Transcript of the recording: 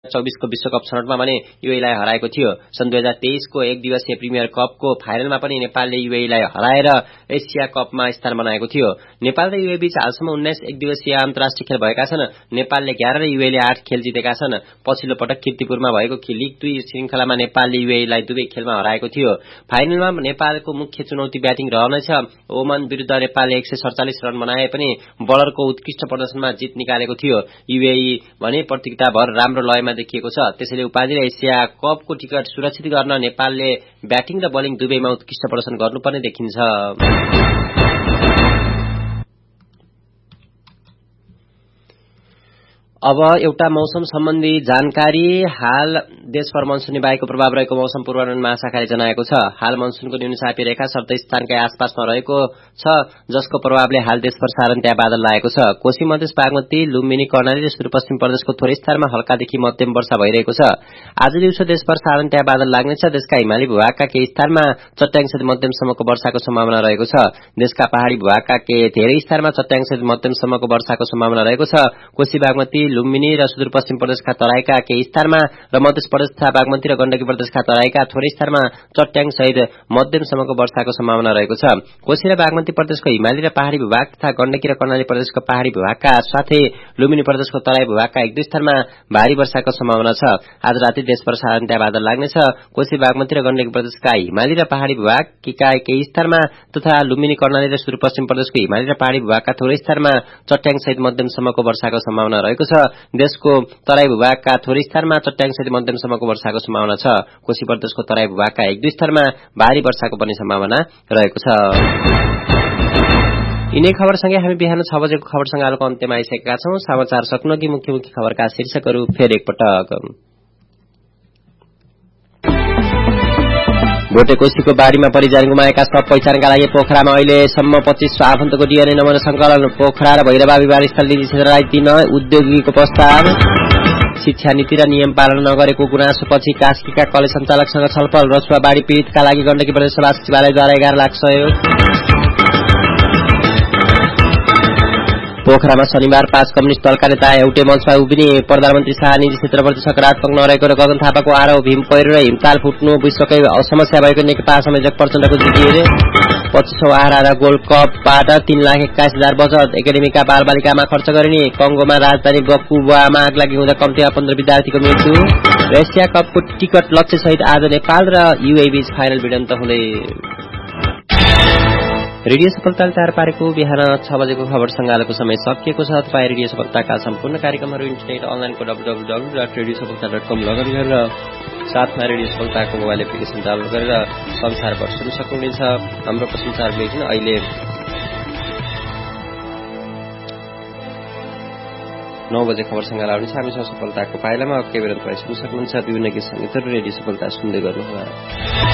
2024 को विश्वकप छनौटमा भने युएईलाई हराएको थियो। सन् 2023 को एक दिवसीय प्रिमियर कपको फाइनलमा पनि नेपालले युएईलाई हराएर एशिया कपमा स्थान बनाएको थियो। नेपाल र युएई बीच हालसम्म 19 एक दिवसीय अन्तर्राष्ट्रिय खेल भएका छन्। नेपालले 11 र युएईले 8 खेल जितेका छन्। पछिल्लो पटक कीर्तिपुरमा भएको लीग 2 श्रृंखलामा नेपालले युएईलाई दुवै खेलमा हराएको थियो। फाइनलमा नेपालको मुख्य चुनौती ब्याटिङ रहनेछ। ओमान विरुद्ध नेपालले 147 रन बनाए पनि बलरको उत्कृष्ट प्रदर्शनमा जित निकालेको थियो। युएई भने प्रतियोगिताभर राम्रो लयमा देखिएको छ। त्यसैले उपाधि र एशिया कपको टिकट सुरक्षित गर्न नेपालले ब्याटिङ र बलिङ दुवैमा उत्कृष्ट प्रदर्शन गर्नुपर्ने देखिन्छ। अब एउटा मौसम सम्बन्धी जानकारी। हाल देशभर मनसुनी वायुको प्रभाव रहेको मौसम पूर्वानुमान महाशाखाले जनाएको छ। हाल मनसुनको न्यून चापी रेखा सप्तस्थानकै आसपासमा रहेको छ, जसको प्रभावले हाल देशभर सारन्त्या बादल लागेको छ। कोशी मधेस बागमती लुम्बिनी कर्णाली र सुदूरपश्चिम प्रदेशको थोरै स्थानमा हल्कादेखि मध्यम वर्षा भइरहेको छ। आज दिउँसो देशभर सारन्त्या बादल लाग्नेछ। देशका हिमाली भूभागका केही स्थानमा चट्याङसहित मध्यमसम्मको वर्षाको सम्भावना रहेको छ। देशका पहाड़ी भूभागका धेरै स्थानमा चट्याङसहित मध्यमसम्मको वर्षाको सम्भावना रहेको छ। कोशी बागमती लुम्बिनी र सुदूरपश्चिम प्रदेशका तराईका केही स्थानमा र मध्य प्रदेश तथा बागमती र गण्डकी प्रदेशका तराईका थोरै स्थानमा चट्याङसहित मध्यमसम्मको वर्षाको सम्भावना रहेको छ। कोशी र बागमती प्रदेशको हिमाली र पहाड़ी भूभाग तथा गण्डकी र कर्णाली प्रदेशको पहाड़ी भूभागका साथै लुम्बिनी प्रदेशको तराई भूभागका एक दुई स्थानमा भारी वर्षाको सम्भावना छ। आज राति देशभर सारन्त्या बादल लाग्नेछ। कोशी बागमती र गण्डकी प्रदेशका हिमाली र पहाड़ी भूभागका केही स्थानमा तथा लुम्बिनी कर्णाली र सुदूरपश्चिम प्रदेशको हिमाली र पहाड़ी भूभागका थोरै स्थानमा चट्याङसहित मध्यमसम्मको वर्षाको सम्भावना रहेको छ। देशको तराई भूभागका थोरै स्थानमा चट्याङसहित मध्यमसम्मको वर्षाको सम्भावना छ। कोशी प्रदेशको तराई भूभागका एक दुई स्थानमा भारी वर्षाको पनि सम्भावना रहेको छ। यिनै खबरसँगै हामी बिहान 6 बजेको खबर संगालोको अन्त्यमा आइसकेका छौं। समाचार सक्नुअघि मुख्य मुख्य खबरका शीर्षकहरू फेरि एकपटक। भोटेकोशीको बाढीमा परिजान गुमाएका सब पहिचानका लागि पोखरामा अहिलेसम्म 2500 आफन्तको डीएनए नमुना संकलन। पोखरा र भैरवा विवादस्थल निजी क्षेत्रलाई 3 उद्योगीको प्रस्ताव। शिक्षा नीति र नियम पालन नगरेको गुनासोपछि कास्कीका कलेज सञ्चालकसँग छलफल। रसुवा बाढी पीड़ितका लागि गण्डकी प्रदेश सभा सचिवालयद्वारा 11 लाख सहयोग। पोखरामा शनिबार 5 कम्युनिष्ट दलका नेता एउटै मञ्चमा उभिने। प्रधानमन्त्री शाह निजी क्षेत्रप्रति सकारात्मक नरहेको र गगन थापाको आरोप। भीम पहिरो र हिमताल फुट्नु विश्वकै समस्या भएको नेकपा संयोजक प्रचण्डको जिकिर। 25औं आहारा गोल्ड कपबाट 3,81,000 बचत एकाडेमीका बालबालिकामा खर्च गरिने। कंगोमा राजधानी बकुवामा आगलागी हुँदा कम्तीमा 15 विद्यार्थीको मृत्यु। एशिया कपको टिकट लक्ष्यसहित आज नेपाल र युएई बीच फाइनल भिडन्त हुँदै। रेडियो सफलताले तयार पारेको बिहान 6 बजेको खबर संगालोको समय सकिएको छ। तपाईँ रेडियो सफलताका सम्पूर्ण कार्यक्रमहरू इन्टरनेट अनलाइनको www.radiosafalta.com लगइन गरेर साथमा रेडियो सफलताको मोबाइल एप्लिकेसन डाउनलोड गरेर संसारभर सुन्न सक्नुहुनेछ। हाम्रो प्रसंसार बुलेटिन अहिले 9 बजे खबर संगाल आउनेछ। हामी सफलताको पाइलामा केही बेर तपाईँ सुन्न सक्नुहुन्छ। विभिन्न गीत संगीतहरू रेडियो सफलता सुन्दै गर्नुहोला।